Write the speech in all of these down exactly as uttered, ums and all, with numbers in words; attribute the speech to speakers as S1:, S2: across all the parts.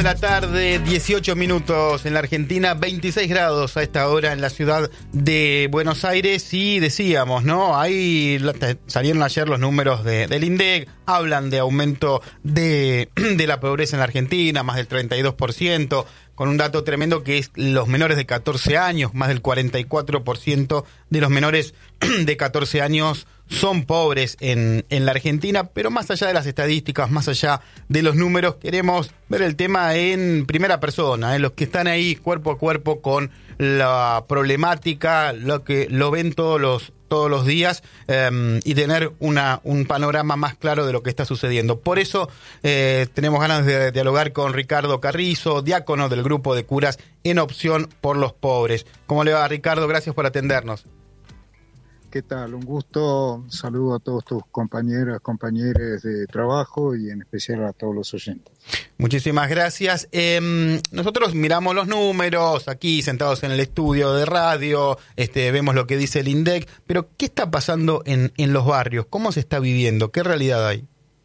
S1: la tarde, dieciocho minutos en la Argentina, veintiséis grados a esta hora en la ciudad de Buenos Aires. Y decíamos, ¿no? Ahí salieron ayer los números de, del INDEC, hablan de aumento de, de la pobreza en la Argentina, más del treinta y dos por ciento, con un dato tremendo que es los menores de catorce años, más del cuarenta y cuatro por ciento de los menores de catorce años son pobres en, en la Argentina. Pero más allá de las estadísticas, más allá de los números, queremos ver el tema en primera persona, ¿eh? Los que están ahí cuerpo a cuerpo con la problemática, lo que lo ven todos los todos los días, eh, y tener una un panorama más claro de lo que está sucediendo. Por eso eh, tenemos ganas de dialogar con Ricardo Carrizo, diácono del grupo de curas en Opción por los Pobres. ¿Cómo le va, Ricardo? Gracias por atendernos.
S2: ¿Qué tal? Un gusto. Saludo a todos tus compañeras, compañeros de trabajo y en especial a todos los oyentes.
S1: Muchísimas gracias. Eh, nosotros miramos los números aquí sentados en el estudio de radio, este, vemos lo que dice el INDEC, pero ¿qué está pasando en, en los barrios? ¿Cómo se está viviendo? ¿Qué realidad hay?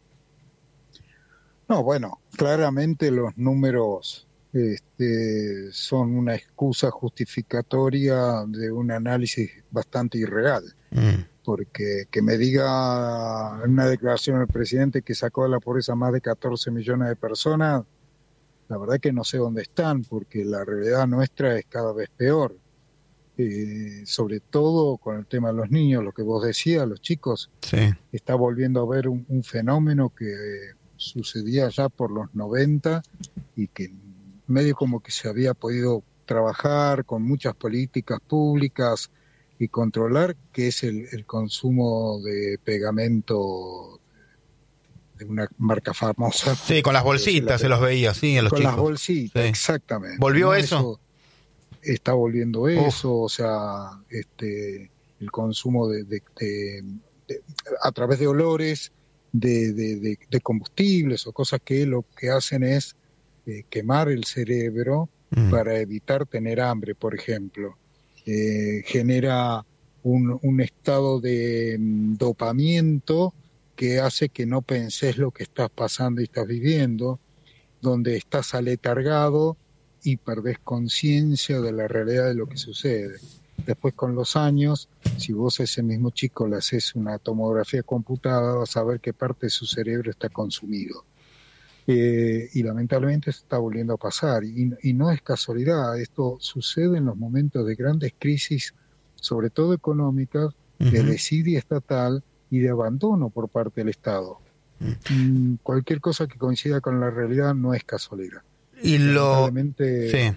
S2: No, bueno, claramente los números este, son una excusa justificatoria de un análisis bastante irreal. Mm. Porque que me diga en una declaración el presidente que sacó de la pobreza más de catorce millones de personas, la verdad que no sé dónde están, porque la realidad nuestra es cada vez peor. Eh, sobre todo con el tema de los niños, lo que vos decías, los chicos, sí. Está volviendo a ver un, un fenómeno que eh, sucedía ya por los noventa y que medio como que se había podido trabajar con muchas políticas públicas y controlar, que es el, el consumo de pegamento de una marca famosa.
S1: Sí, con las bolsitas se los veía, sí, en los
S2: con
S1: chicos.
S2: Con las bolsitas, sí. Exactamente.
S1: ¿Volvió
S2: ¿No?
S1: eso?
S2: eso? Está volviendo eso, Uf. o sea, este el consumo de, de, de, de a través de olores, de, de, de, de combustibles o cosas que lo que hacen es eh, quemar el cerebro mm. para evitar tener hambre, por ejemplo. Eh, genera un, un estado de um, dopamiento que hace que no penses lo que estás pasando y estás viviendo, donde estás aletargado y perdés conciencia de la realidad de lo que sucede. Después, con los años, si vos a ese mismo chico le haces una tomografía computada, vas a ver que parte de su cerebro está consumido. Eh, y lamentablemente se está volviendo a pasar, y, y no es casualidad, esto sucede en los momentos de grandes crisis, sobre todo económicas, uh-huh. de desidia estatal y de abandono por parte del Estado. Uh-huh. Mm, cualquier cosa que coincida con la realidad no es casualidad.
S1: Y lo...
S2: Sí.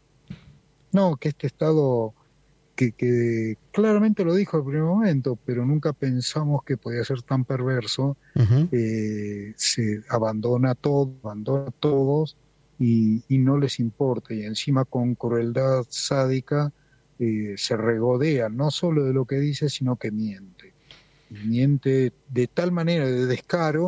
S2: No, que este Estado... Que, que claramente lo dijo al primer momento, pero nunca pensamos que podía ser tan perverso. Uh-huh. eh, se abandona todo, abandona a todos y, y no les importa, y encima con crueldad sádica eh, se regodea no solo de lo que dice, sino que miente. Y miente de tal manera de descaro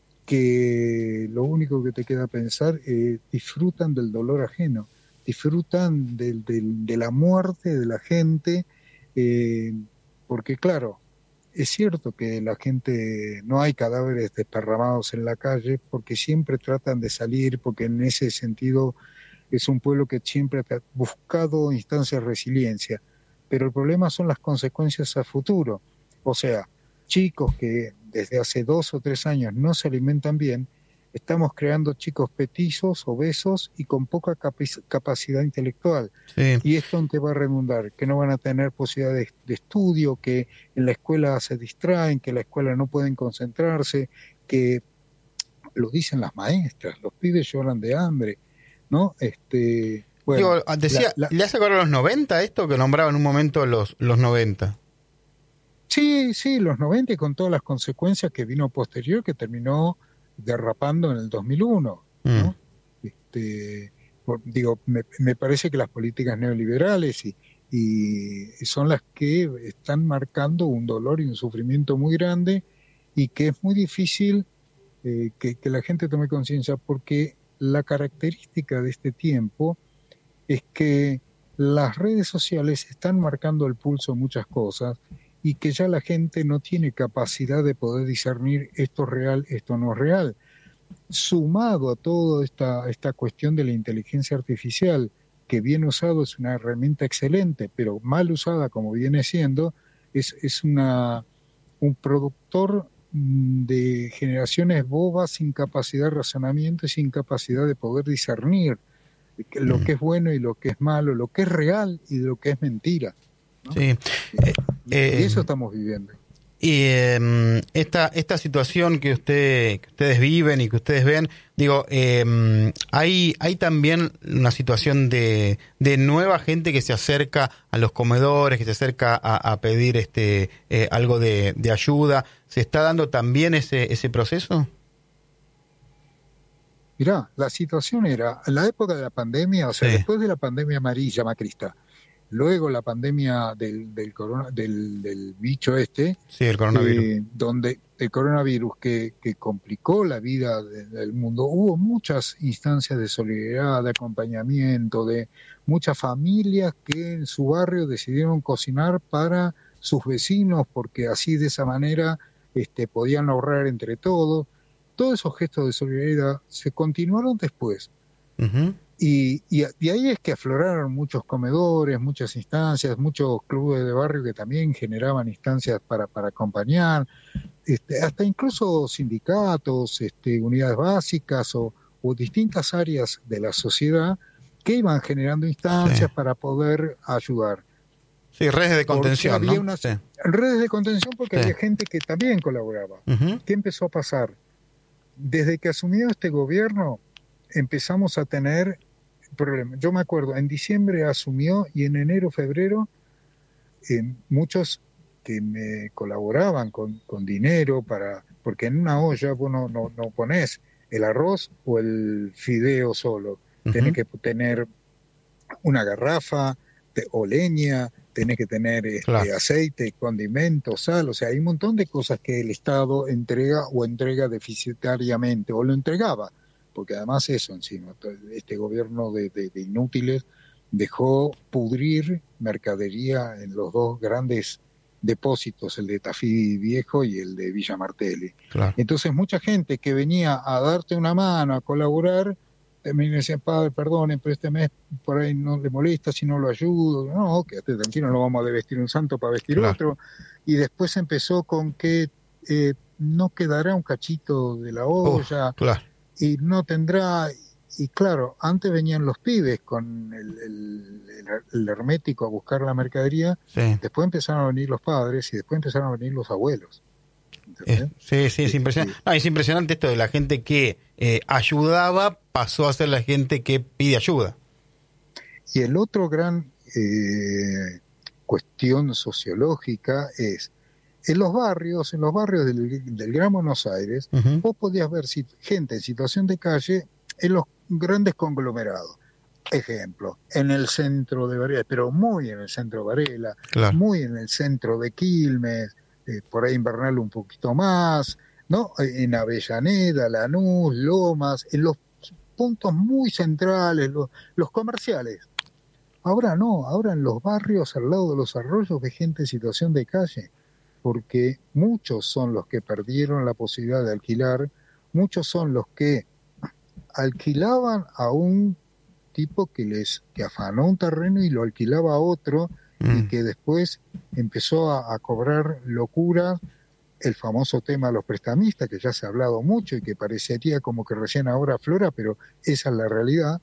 S2: que lo único que te queda pensar es disfrutan del dolor ajeno. Disfrutan de, de, de la muerte de la gente, eh, porque claro, es cierto que la gente, no hay cadáveres desparramados en la calle, porque siempre tratan de salir, porque en ese sentido es un pueblo que siempre ha buscado instancias de resiliencia, pero el problema son las consecuencias a futuro. O sea, chicos que desde hace dos o tres años no se alimentan bien, estamos creando chicos petizos, obesos y con poca capac- capacidad intelectual. Sí. ¿Y esto en qué va a redundar? Que no van a tener posibilidad de, de estudio, que en la escuela se distraen, que en la escuela no pueden concentrarse, que lo dicen las maestras, los pibes lloran de hambre, ¿no? Este, bueno,
S1: Digo, decía, la, la... ¿le hace acordar a los noventa esto que nombraba en un momento los, los noventa?
S2: Sí, sí, los noventa, y con todas las consecuencias que vino posterior, que terminó derrapando en el dos mil uno, ¿no? Mm. Este, por, digo, me, me parece que las políticas neoliberales y, y son las que están marcando un dolor y un sufrimiento muy grande, y que es muy difícil eh, que, que la gente tome conciencia, porque la característica de este tiempo es que las redes sociales están marcando el pulso en muchas cosas, y que ya la gente no tiene capacidad de poder discernir esto es real, esto no es real. sumado a toda esta, esta cuestión de la inteligencia artificial, que bien usado es una herramienta excelente, pero mal usada como viene siendo, es, es una, un productor de generaciones bobas sin capacidad de razonamiento y sin capacidad de poder discernir lo que es bueno y lo que es malo, lo que es real y lo que es mentira, ¿no?
S1: Sí. Eh, eh,
S2: y eso estamos viviendo.
S1: Y eh, esta esta situación que usted que ustedes viven y que ustedes ven, digo, eh, hay hay también una situación de de nueva gente que se acerca a los comedores, que se acerca a, a pedir este eh, algo de, de ayuda. ¿Se está dando también ese ese proceso?
S2: Mirá, la situación era, en la época de la pandemia, o sea,
S1: Sí.
S2: después de la pandemia amarilla macrista, luego la pandemia del del, corona, del, del bicho este,
S1: Sí, el coronavirus.
S2: eh, donde el coronavirus que, que complicó la vida de, del mundo, hubo muchas instancias de solidaridad, de acompañamiento, de muchas familias que en su barrio decidieron cocinar para sus vecinos, porque así de esa manera este, podían ahorrar entre todos. Todos esos gestos de solidaridad se continuaron después.
S1: Uh-huh.
S2: Y, y de ahí es que afloraron muchos comedores, muchas instancias, muchos clubes de barrio que también generaban instancias para, para acompañar, este, hasta incluso sindicatos, este, unidades básicas o, o distintas áreas de la sociedad que iban generando instancias sí. para poder ayudar.
S1: Sí, redes de contención,
S2: porque había
S1: ¿no?
S2: unas
S1: Sí.
S2: redes de contención porque sí. había gente que también colaboraba.
S1: Uh-huh.
S2: ¿Qué empezó a pasar? Desde que asumió este gobierno, empezamos a tener problemas. Yo me acuerdo, en diciembre asumió y en enero, febrero, eh, muchos que me colaboraban con, con dinero para, porque en una olla vos no, no, no ponés el arroz o el fideo solo. Uh-huh. Tenés que tener una garrafa de, o leña, tenés que tener este, claro. aceite, condimentos, sal, o sea, hay un montón de cosas que el Estado entrega o entrega deficitariamente, o lo entregaba, porque además eso encima, este gobierno de, de, de inútiles dejó pudrir mercadería en los dos grandes depósitos, el de Tafí Viejo y el de Villa Martelli.
S1: Claro.
S2: Entonces mucha gente que venía a darte una mano, a colaborar, me decían, padre, perdonen, pero este mes por ahí no le molesta si no lo ayudo. No, quédate tranquilo, no vamos a vestir un santo para vestir claro. otro. Y después empezó con que eh, no quedará un cachito de la olla,
S1: uh, claro.
S2: y no tendrá... Y claro, antes venían los pibes con el, el, el, el hermético a buscar la mercadería,
S1: sí.
S2: después empezaron a venir los padres y después empezaron a venir los abuelos.
S1: Eh, sí, sí, es impresionante. No, es impresionante esto de la gente que eh, ayudaba pasó a ser la gente que pide ayuda.
S2: Y el otro gran eh, cuestión sociológica es, en los barrios, en los barrios del, del Gran Buenos Aires, uh-huh. vos podías ver si, gente en situación de calle en los grandes conglomerados. Ejemplo, en el centro de Varela, pero muy en el centro de Varela,
S1: claro.
S2: muy en el centro de Quilmes, eh, por ahí Invernal un poquito más, ¿no? En Avellaneda, Lanús, Lomas, en los puntos muy centrales, los, los comerciales. Ahora no, ahora en los barrios al lado de los arroyos de gente en situación de calle, porque muchos son los que perdieron la posibilidad de alquilar, muchos son los que alquilaban a un tipo que les que afanó un terreno y lo alquilaba a otro mm. y que después empezó a, a cobrar locura, el famoso tema de los prestamistas, que ya se ha hablado mucho y que parecería como que recién ahora aflora, pero esa es la realidad.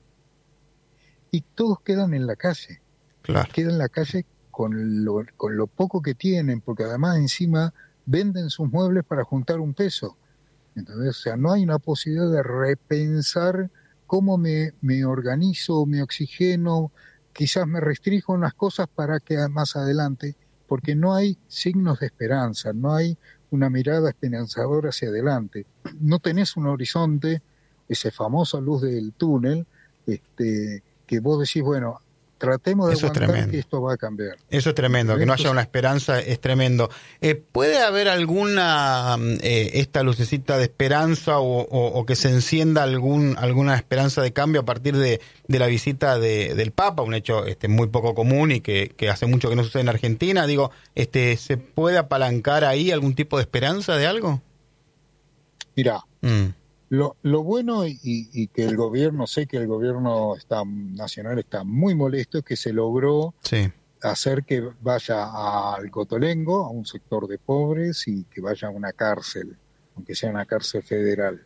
S2: Y todos quedan en la calle.
S1: Claro.
S2: Quedan en la calle con lo, con lo poco que tienen, porque además encima venden sus muebles para juntar un peso. ¿Entendés? O sea, no hay una posibilidad de repensar cómo me, me organizo, me oxigeno, quizás me restringo unas cosas para que más adelante, porque no hay signos de esperanza, no hay una mirada esperanzadora hacia adelante. No tenés un horizonte, esa famosa luz del túnel, este, que vos decís, bueno, tratemos de
S1: Eso
S2: aguantar que esto va a cambiar.
S1: Eso es tremendo, que no haya una esperanza es tremendo. Eh, ¿Puede haber alguna, eh, esta lucecita de esperanza o, o, o que se encienda algún alguna esperanza de cambio a partir de, de la visita de, del Papa, un hecho este, muy poco común y que, que hace mucho que no sucede en Argentina? Digo, este, ¿se puede apalancar ahí algún tipo de esperanza de algo?
S2: Mirá, mm. Lo, lo bueno y, y que el gobierno, sé que el gobierno está, nacional está muy molesto, es que se logró sí. hacer que vaya al Cotolengo, a un sector de pobres, y que vaya a una cárcel, aunque sea una cárcel federal.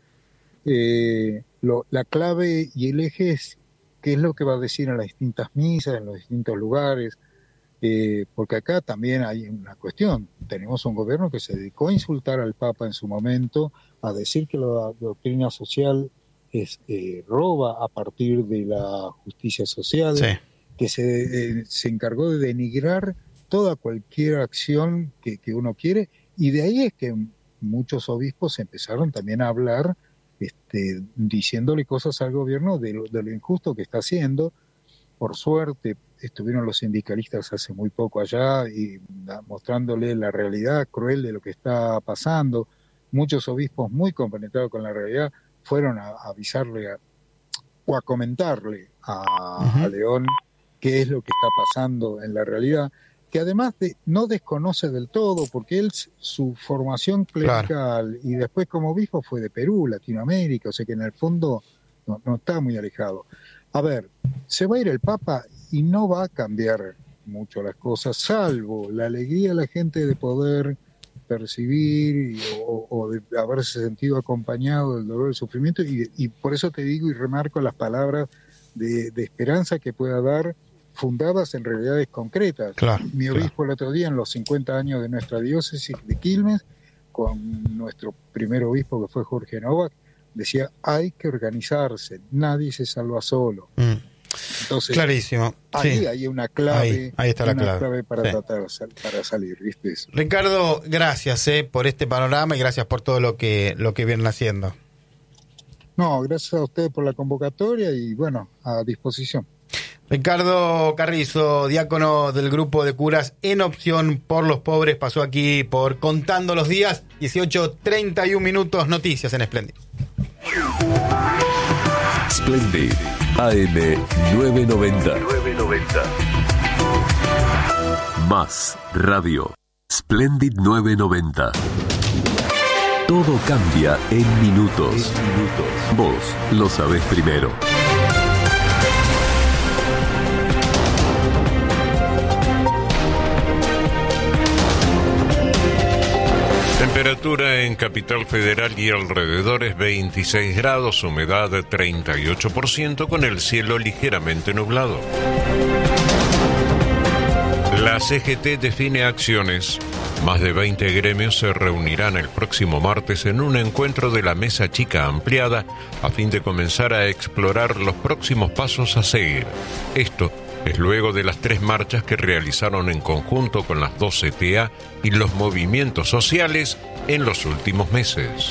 S2: Eh, lo, la clave y el eje es qué es lo que va a decir en las distintas misas, en los distintos lugares, eh, porque acá también hay una cuestión. Tenemos un gobierno que se dedicó a insultar al Papa en su momento, a decir que la doctrina social es, eh, roba a partir de la justicia social, sí. que se, eh, se encargó de denigrar toda cualquier acción que, que uno quiere, y de ahí es que muchos obispos empezaron también a hablar Este, diciéndole cosas al gobierno de lo, de lo injusto que está haciendo. Por suerte estuvieron los sindicalistas hace muy poco allá y da, mostrándole la realidad cruel de lo que está pasando. Muchos obispos muy compenetrados con la realidad fueron a, a avisarle a, o a comentarle a, uh-huh. a León qué es lo que está pasando en la realidad, que además de, no desconoce del todo, porque él, su formación clerical, claro. y después como obispo fue de Perú, Latinoamérica, o sea que en el fondo no, no está muy alejado. A ver, se va a ir el Papa y no va a cambiar mucho las cosas, salvo la alegría de la gente de poder percibir y, o, o de haberse sentido acompañado del dolor y el sufrimiento, y, y por eso te digo y remarco las palabras de, de esperanza que pueda dar, fundadas en realidades concretas.
S1: Claro,
S2: Mi obispo
S1: claro.
S2: el otro día, en los cincuenta años de nuestra diócesis de Quilmes, con nuestro primer obispo que fue Jorge Novak, decía, hay que organizarse, nadie se salva solo.
S1: Mm.
S2: Entonces,
S1: clarísimo.
S2: Ahí
S1: sí.
S2: hay una clave,
S1: ahí, ahí está la
S2: una
S1: clave,
S2: clave para
S1: sí.
S2: tratar para salir, ¿viste?
S1: Ricardo, gracias eh, por este panorama y gracias por todo lo que lo que vienen haciendo.
S2: No, gracias a ustedes por la convocatoria y bueno, a disposición.
S1: Ricardo Carrizo, diácono del grupo de curas en Opción por los Pobres, pasó aquí por Contando los Días, dieciocho treinta y un minutos, noticias en Splendid.
S3: Splendid, A M nueve noventa. Más Radio. Splendid nueve noventa. Todo cambia en minutos. Vos lo sabés primero.
S4: Temperatura en Capital Federal y alrededores veintiséis grados, humedad treinta y ocho por ciento con el cielo ligeramente nublado. La C G T define acciones. Más de veinte gremios se reunirán el próximo martes en un encuentro de la Mesa Chica ampliada a fin de comenzar a explorar los próximos pasos a seguir. Esto es luego de las tres marchas que realizaron en conjunto con las dos C T A y los movimientos sociales en los últimos meses.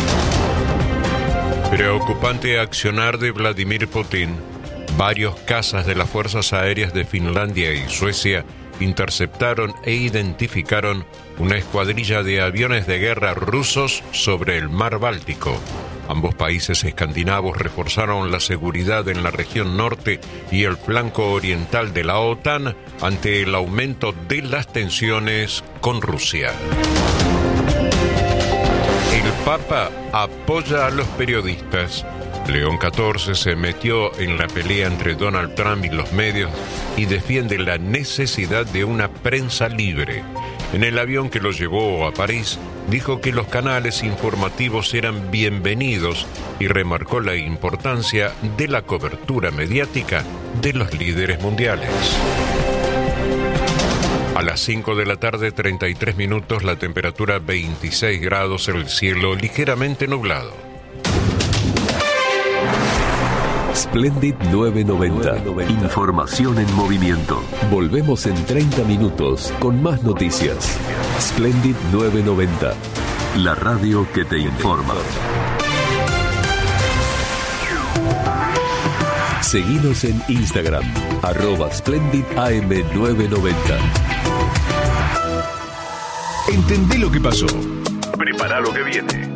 S4: Preocupante accionar de Vladimir Putin. Varios cazas de las Fuerzas Aéreas de Finlandia y Suecia interceptaron e identificaron una escuadrilla de aviones de guerra rusos sobre el mar Báltico. Ambos países escandinavos reforzaron la seguridad en la región norte y el flanco oriental de la OTAN ante el aumento de las tensiones con Rusia. El Papa apoya a los periodistas. León catorce se metió en la pelea entre Donald Trump y los medios y defiende la necesidad de una prensa libre. En el avión que lo llevó a París, dijo que los canales informativos eran bienvenidos y remarcó la importancia de la cobertura mediática de los líderes mundiales. A las cinco de la tarde, treinta y tres minutos, la temperatura veintiséis grados, el cielo ligeramente nublado.
S3: Splendid nueve noventa. Información en movimiento. Volvemos en treinta minutos con más noticias. Splendid nueve noventa. La radio que te informa. Seguinos en Instagram, arroba Splendid A M nueve noventa.
S5: Entendé lo que pasó. Prepara lo que viene.